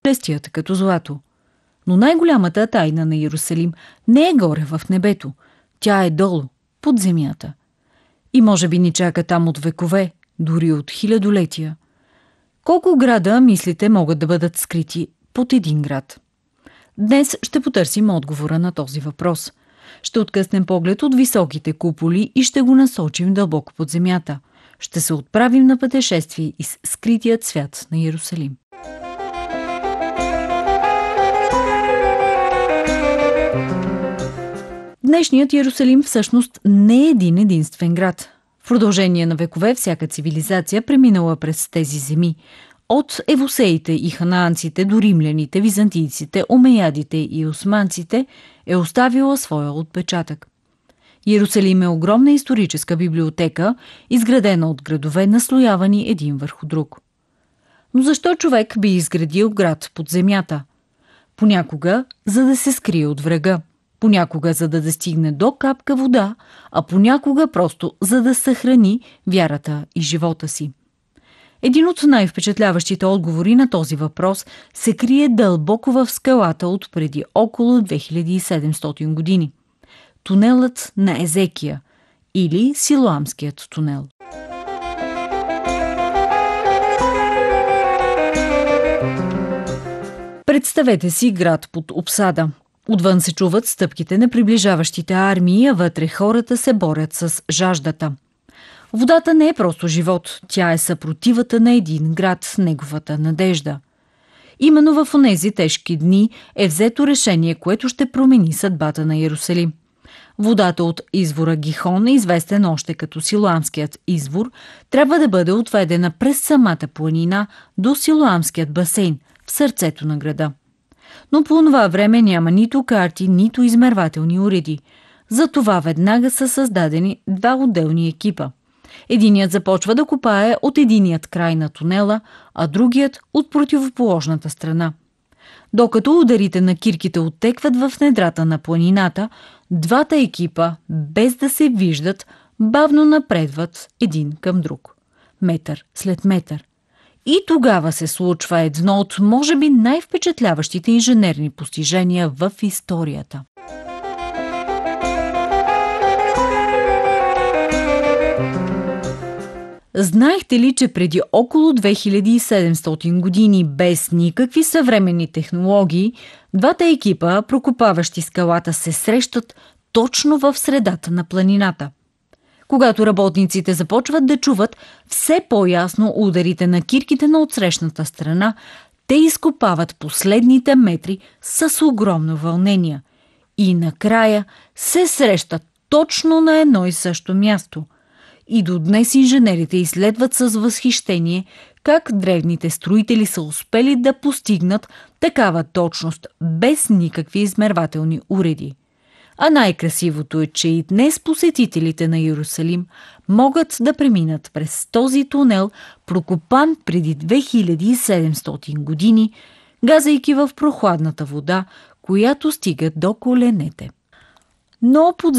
блестят като злато. Но най-голямата тайна на Йерусалим не е горе в небето. Тя е долу, под земята. И може би ни чака там от векове, дори от хилядолетия. Колко града, мислите, могат да бъдат скрити под един град? Днес ще потърсим отговора на този въпрос. Ще откъснем поглед от високите куполи и ще го насочим дълбоко под земята. Ще се отправим на пътешествие из скритият свят на Йерусалим. Днешният Йерусалим всъщност не е един единствен град. В продължение на векове всяка цивилизация преминала през тези земи. От евусеите и ханаанците до римляните, византийците, омеядите и османците е оставила своя отпечатък. Йерусалим е огромна историческа библиотека, изградена от градове, наслоявани един върху друг. Но защо човек би изградил град под земята? Понякога, за да се скрие от врага. Понякога, за да достигне до капка вода, а понякога просто за да съхрани вярата и живота си. Един от най-впечатляващите отговори на този въпрос се крие дълбоко в скалата от преди около 2700 години. Тунелът на Езекия или Силоамският тунел. Представете си град под обсада. Отвън се чуват стъпките на приближаващите армии, а вътре хората се борят с жаждата. Водата не е просто живот, тя е съпротивата на един град, неговата надежда. Именно в онези тежки дни е взето решение, което ще промени съдбата на Йерусалим. Водата от извора Гихон, известен още като Силоамският извор, трябва да бъде отведена през самата планина до Силоамският басейн, в сърцето на града. Но по това време няма нито карти, нито измервателни уреди. Затова веднага са създадени два отделни екипа. Единият започва да копае от единият край на тунела, а другият от противоположната страна. Докато ударите на кирките оттекват в недрата на планината, двата екипа, без да се виждат, бавно напредват един към друг. Метър след метър. И тогава се случва едно от, може би, най-впечатляващите инженерни постижения в историята. Знаехте ли, че преди около 2700 години, без никакви съвременни технологии, двата екипа, прокопаващи скалата, се срещат точно в средата на планината? Когато работниците започват да чуват все по-ясно ударите на кирките на отсрещната страна, те изкопават последните метри с огромно вълнение. И накрая се срещат точно на едно и също място. И до днес инженерите изследват с възхищение как древните строители са успели да постигнат такава точност без никакви измервателни уреди. А най-красивото е, че и днес посетителите на Йерусалим могат да преминат през този тунел, прокопан преди 2700 години, газейки в прохладната вода, която стига до коленете. Но под